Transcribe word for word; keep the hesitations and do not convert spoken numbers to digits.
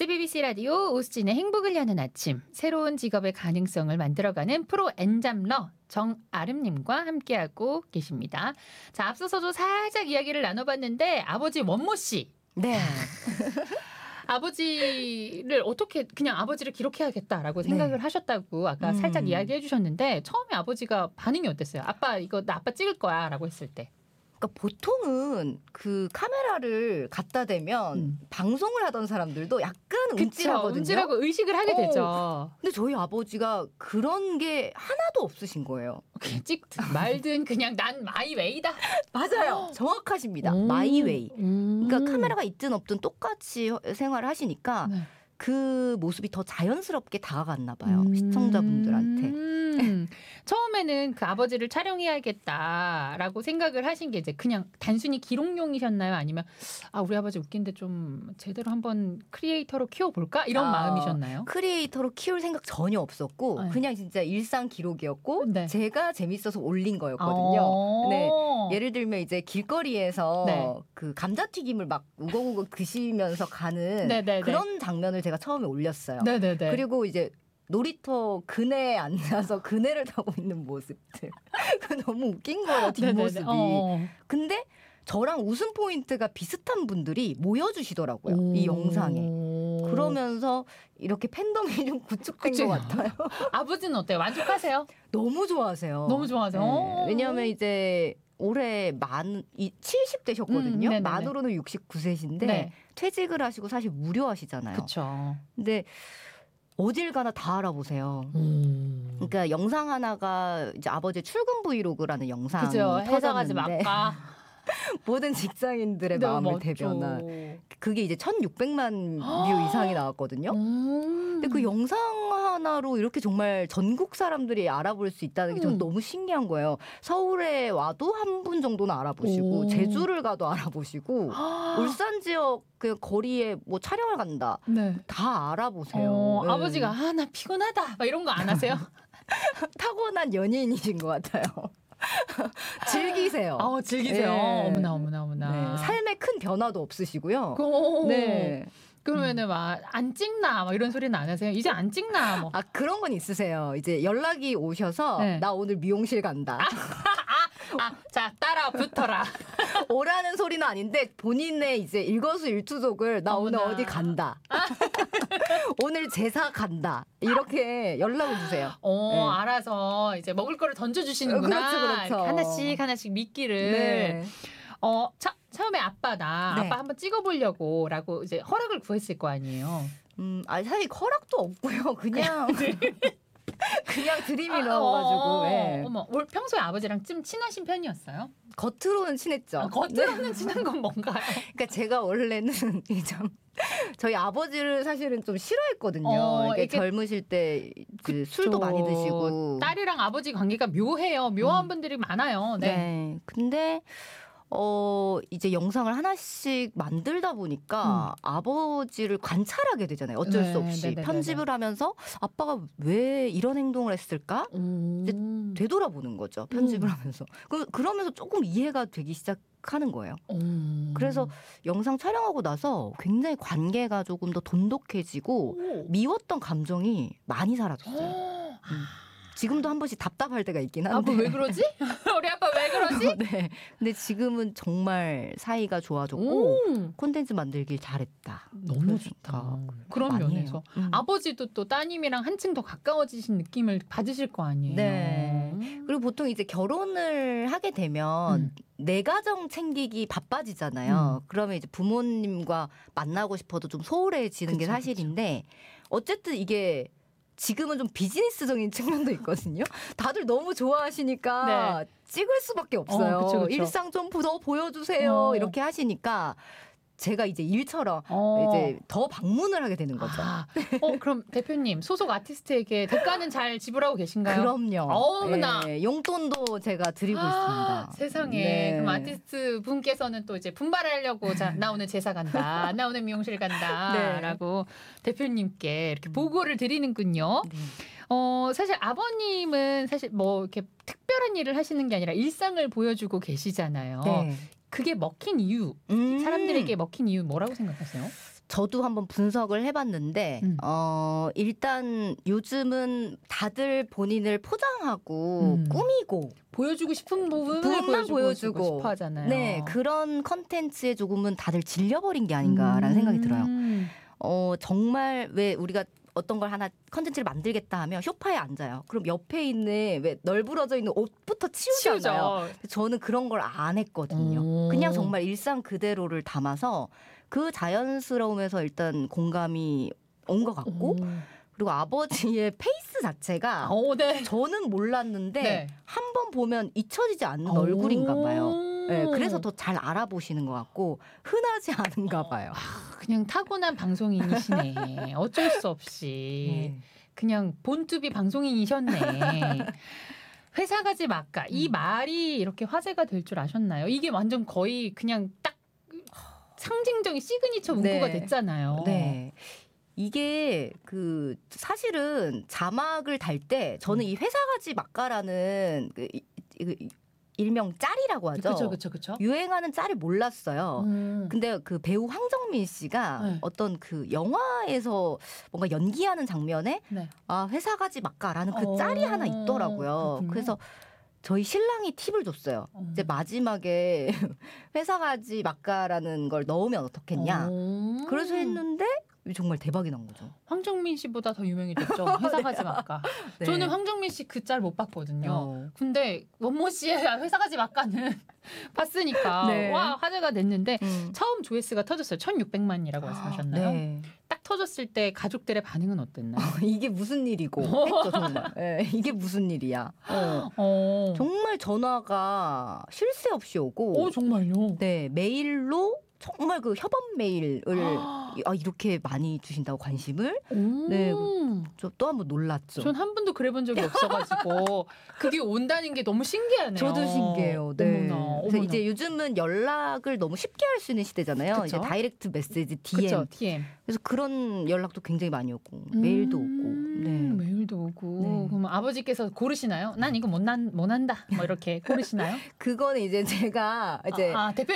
제이비씨 라디오 오수진의 행복을 여는 아침, 새로운 직업의 가능성을 만들어가는 프로 엔잡러 정아름님과 함께하고 계십니다. 자, 앞서서도 살짝 이야기를 나눠봤는데 아버지 원모 씨. 네. 아버지를 어떻게 그냥 아버지를 기록해야겠다라고 생각을 네. 하셨다고 아까 음. 살짝 이야기해 주셨는데 처음에 아버지가 반응이 어땠어요? 아빠 이거 나 아빠 찍을 거야 라고 했을 때. 그러니까 보통은 그 카메라를 갖다 대면 음. 방송을 하던 사람들도 약간 그쵸, 움찔하거든요. 움찔하고 의식을 하게 어. 되죠. 근데 저희 아버지가 그런 게 하나도 없으신 거예요. 그냥 찍든 말든 그냥 난 마이웨이다. 맞아요. 정확하십니다. 음. 마이웨이. 음. 그러니까 카메라가 있든 없든 똑같이 생활을 하시니까 네. 그 모습이 더 자연스럽게 다가갔나 봐요. 음. 시청자분들한테. 음. 처음에는 그 아버지를 촬영해야겠다라고 생각을 하신 게 이제 그냥 단순히 기록용이셨나요? 아니면 아 우리 아버지 웃긴데 좀 제대로 한번 크리에이터로 키워볼까? 이런 아, 마음이셨나요? 크리에이터로 키울 생각 전혀 없었고 네. 그냥 진짜 일상 기록이었고 네. 제가 재밌어서 올린 거였거든요. 어. 네. 예를 들면 이제 길거리에서 네. 그 감자튀김을 막 우거우거 드시면서 가는 네네네. 그런 장면을 제가 처음에 올렸어요. 네네네. 그리고 이제 놀이터 그네에 앉아서 그네를 타고 있는 모습들. 그 너무 웃긴 거예요, 뒷모습이. 어. 근데 저랑 웃음 포인트가 비슷한 분들이 모여주시더라고요. 오. 이 영상에. 그러면서 이렇게 팬덤이 좀 구축된 그치? 것 같아요. 아버지는 어때요? 만족하세요? 너무 좋아하세요. 너무 좋아하세요? 네. 왜냐하면 이제 올해 만, 이 칠십 대셨거든요. 음, 만으로는 육십구 세신데 네. 퇴직을 하시고 사실 무료하시잖아요. 그렇죠. 근데 어딜 가나 다 알아보세요. 음. 그러니까 영상 하나가 이제 아버지의 출근 브이로그라는 영상이 그죠. 회사가지 터졌는데 말까. 모든 직장인들의 네, 마음을 맞죠. 대변한 그게 이제 천육백만 뷰 이상이 나왔거든요. 음. 근데 그 영상 하나로 이렇게 정말 전국 사람들이 알아볼 수 있다는 게 저는 음. 너무 신기한 거예요. 서울에 와도 한 분 정도는 알아보시고 오. 제주를 가도 알아보시고 울산 지역 그 거리에 뭐 촬영을 간다. 네. 다 알아보세요. 어, 네. 아버지가 아 나 피곤하다 막 이런 거 안 하세요? 타고난 연예인이신 것 같아요. 즐기세요. 아 즐기세요. 네. 어머나 어머나 어머나. 네. 삶에 큰 변화도 없으시고요. 오. 네. 그러면은 막 안 찍나 막 이런 소리는 안 하세요? 이제 안 찍나 뭐. 아 그런 건 있으세요. 이제 연락이 오셔서 네. 나 오늘 미용실 간다. 아, 자 따라 붙어라. 오라는 소리는 아닌데 본인의 이제 일거수일투족을 나 오늘 어머나. 어디 간다. 오늘 제사 간다. 이렇게 연락을 주세요. 어 네. 알아서 이제 먹을 거를 던져주시는구나. 그렇죠, 그렇죠. 하나씩 하나씩 미끼를. 네. 어 차, 처음에 아빠다. 네. 아빠 한번 찍어보려고라고 이제 허락을 구했을 거 아니에요. 음, 아니 사실 허락도 없고요. 그냥 그냥 드림이 아, 나와가지고. 어, 네. 어머, 올- 평소에 아버지랑 좀 친하신 편이었어요? 겉으로는 친했죠. 아, 겉으로는 친한 건 뭔가요? 그러니까 제가 원래는 좀 저희 아버지를 사실은 좀 싫어했거든요. 어, 이렇게 이렇게- 젊으실 때 그 술도 많이 드시고. 딸이랑 아버지 관계가 묘해요. 묘한 분들이 많아요. 네. 네. 근데 어 이제 영상을 하나씩 만들다 보니까 아버지를 관찰하게 되잖아요. 어쩔 네, 수 없이 네네네네. 편집을 하면서 아빠가 왜 이런 행동을 했을까? 음. 되돌아보는 거죠. 편집을 음. 하면서. 그 그러면서 조금 이해가 되기 시작하는 거예요. 음. 그래서 영상 촬영하고 나서 굉장히 관계가 조금 더 돈독해지고 오. 미웠던 감정이 많이 사라졌어요. 어. 음. 지금도 한 번씩 답답할 때가 있긴 아빠 한데. 왜 그러지? 우리 아빠 왜 그러지? 네. 근데 지금은 정말 사이가 좋아졌고 음. 콘텐츠 만들길 잘했다. 너무 좋다. 그런 많이 면에서 해요. 음. 아버지도 또 따님이랑 한층 더 가까워지신 느낌을 받으실 거 아니에요. 네. 음. 그리고 보통 이제 결혼을 하게 되면 음. 내 가정 챙기기 바빠지잖아요. 음. 그러면 이제 부모님과 만나고 싶어도 좀 소홀해지는 게 그쵸, 사실인데 어쨌든 이게 지금은 좀 비즈니스적인 측면도 있거든요. 다들 너무 좋아하시니까 네. 찍을 수밖에 없어요. 어, 그쵸, 그쵸. 일상 좀 더 보여주세요. 어. 이렇게 하시니까 제가 이제 일처럼 어. 이제 더 방문을 하게 되는 거죠. 아, 어, 그럼 대표님 소속 아티스트에게 대가는 잘 지불하고 계신가요? 그럼요. 어머나. 예, 용돈도 제가 드리고 아, 있습니다. 세상에. 네. 그럼 아티스트 분께서는 또 이제 분발하려고 자, 나 오늘 제사 간다. 나 오늘 미용실 간다. 네. 라고 대표님께 이렇게 보고를 드리는군요. 네. 어, 사실 아버님은 사실 뭐 이렇게 특별한 일을 하시는 게 아니라 일상을 보여주고 계시잖아요. 네. 그게 먹힌 이유, 음. 사람들에게 먹힌 이유 뭐라고 생각하세요? 저도 한번 분석을 해봤는데 음. 어, 일단 요즘은 다들 본인을 포장하고 음. 꾸미고 보여주고 싶은 부분을 부분만 보여주고, 보여주고. 싶어 하잖아요. 네, 그런 컨텐츠에 조금은 다들 질려버린 게 아닌가라는 생각이 들어요. 음. 어, 정말 왜 우리가 어떤 걸 하나 컨텐츠를 만들겠다 하면 소파에 앉아요. 그럼 옆에 있는 왜 널브러져 있는 옷부터 치우잖아요. 치우죠. 저는 그런 걸 안 했거든요. 오. 그냥 정말 일상 그대로를 담아서 그 자연스러움에서 일단 공감이 온 것 같고 오. 그리고 아버지의 페이스 자체가 오, 네. 저는 몰랐는데 네. 한 번 보면 잊혀지지 않는 얼굴인가 봐요. 오. 네, 그래서 더 잘 알아보시는 것 같고 흔하지 않은가 봐요. 그냥 타고난 방송인이시네. 어쩔 수 없이. 네. 그냥 본투비 방송인이셨네. 회사 가지 마까. 이 음. 말이 이렇게 화제가 될 줄 아셨나요? 이게 완전 거의 그냥 딱 상징적인 시그니처 문구가 네. 됐잖아요. 네. 이게 그 사실은 자막을 달 때 저는 이 회사 가지 마까라는 그 이- 이- 이- 일명 짤이라고 하죠. 그렇죠, 그렇죠, 그렇죠. 유행하는 짤을 몰랐어요. 음. 근데 그 배우 황정민 씨가 네. 어떤 그 영화에서 뭔가 연기하는 장면에 네. 아 회사 가지 마까라는 그 어, 짤이 하나 있더라고요. 그렇군요. 그래서 저희 신랑이 팁을 줬어요. 어. 이제 마지막에 회사 가지 마까라는 걸 넣으면 어떻겠냐. 오. 그래서 했는데 정말 대박이 난 거죠. 황정민 씨보다 더 유명해졌죠. 회사 가지 마까. 네. 저는 황정민 씨 그 짤 못 봤거든요. 어. 근데 원모 씨의 회사 가지 마까는 봤으니까 네. 와 화제가 됐는데 음. 처음 조회수가 터졌어요. 천육백만이라고 말씀하셨나요? 네. 딱 터졌을 때 가족들의 반응은 어땠나요? 이게 무슨 일이고 했죠 정말. 네, 이게 무슨 일이야. 어. 어. 정말 전화가 쉴 새 없이 오고 오 정말요? 네 메일로 정말 그 협업 메일을 아, 이렇게 많이 주신다고 관심을 오. 네, 저 또 한 번 놀랐죠. 전 한 번도 그래 본 적이 없어가지고 그게 온다는 게 너무 신기하네요. 저도 신기해요. 네. 어머나, 그래서 어머나. 이제 요즘은 연락을 너무 쉽게 할 수 있는 시대잖아요. 그쵸? 이제 다이렉트 메시지 디엠. 그쵸, 디엠. 그래서 그런 연락도 굉장히 많이 오고 메일도 오고. 음, 네. 메일도 오고. 네. 그럼 아버지께서 고르시나요? 난 이거 못, 난, 못 한다. 뭐 이렇게 고르시나요? 그거는 이제 제가 이제 아, 아, 대표